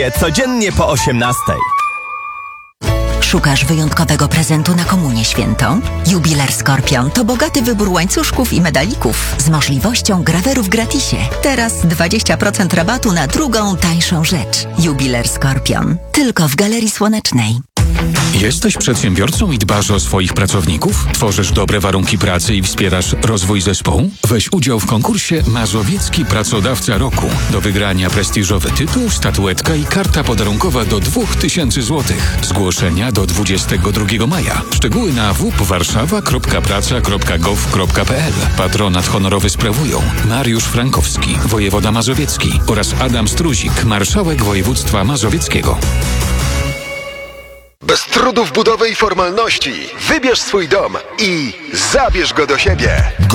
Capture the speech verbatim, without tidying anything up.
Codziennie po osiemnastej. Szukasz wyjątkowego prezentu na komunię świętą? Jubiler Skorpion to bogaty wybór łańcuszków i medalików z możliwością grawerów gratisie. Teraz dwadzieścia procent rabatu na drugą, tańszą rzecz. Jubiler Skorpion. Tylko w Galerii Słonecznej. Jesteś przedsiębiorcą i dbasz o swoich pracowników? Tworzysz dobre warunki pracy i wspierasz rozwój zespołu? Weź udział w konkursie Mazowiecki Pracodawca Roku. Do wygrania prestiżowy tytuł, statuetka i karta podarunkowa do dwóch tysięcy złotych. Zgłoszenia do dwudziestego drugiego maja. Szczegóły na w p warszawa kropka praca kropka gov kropka p l. Patronat honorowy sprawują Mariusz Frankowski, wojewoda mazowiecki oraz Adam Struzik, marszałek województwa mazowieckiego. Bez trudów budowy i formalności wybierz swój dom i zabierz go do siebie.